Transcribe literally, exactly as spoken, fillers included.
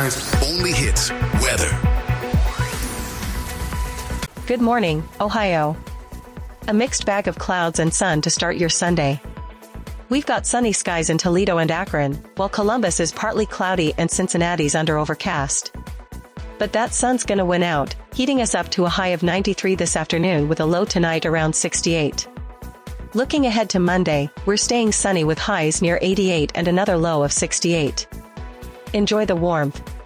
Omaha's only hits weather. Good morning, Ohio. A mixed bag of clouds and sun to start your Sunday. We've got sunny skies in Toledo and Akron, while Columbus is partly cloudy and Cincinnati's under overcast. But that sun's gonna win out, heating us up to a high of ninety-three this afternoon with a low tonight around sixty-eight. Looking ahead to Monday, we're staying sunny with highs near eighty-eight and another low of sixty-eight. Enjoy the warmth.